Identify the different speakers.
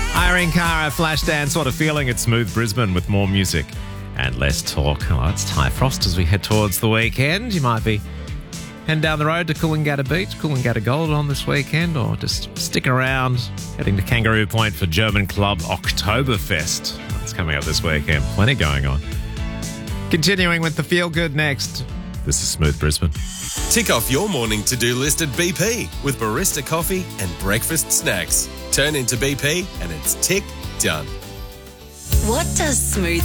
Speaker 1: Irene Cara, Flashdance, what a feeling. It's Smooth Brisbane with more music and less talk. Oh, it's Ty Frost as we head towards the weekend. You might be heading down the road to Coolangatta Beach, Coolangatta Gold on this weekend, or just sticking around, heading to Kangaroo Point for German Club Oktoberfest. It's coming up this weekend. Plenty going on. Continuing with the Feel Good next. This is Smooth Brisbane.
Speaker 2: Tick off your morning to-do list at BP with barista coffee and breakfast snacks. Turn into BP and it's tick done.
Speaker 3: What does smooth